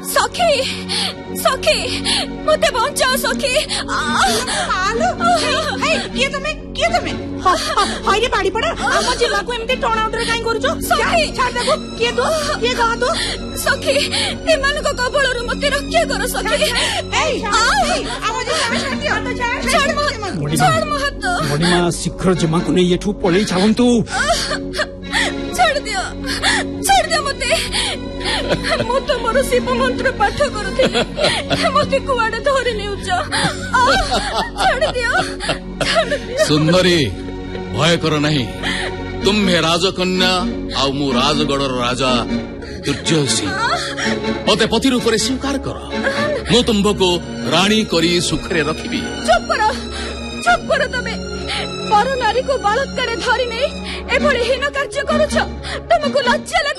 सखी सखी मते बचाओ सखी किए तुम्हें हाय बाड़ी पड़ा आम जिला को एमती टर्न आउट रे काई करूछो सखी छाड़ देखो किए कहा तो सखी एमान को कबळरू मते रक्षा करो सखी आम जिला में छाड़ महत मणिमा शीघ्र जमा को नहीं एठू पळेई छावंतु छाड़ दियो मते मो तो मोर शिव मंत्र पाठ करूथे मते कुआडे धरि नेउछ छाड़ दियो सुंदरी भय कर नहीं तुम्हें राजकन्या आउ मु राजगढ़ राजा दुर्जयसी मते पति रूप में स्वीकार कर मु तुमको रानी करी सुखरे रखी। चुप करो तमे पर नारी को बलात्कार धरी नहीं एभली हीन कार्य करूछ तुमको लज्जा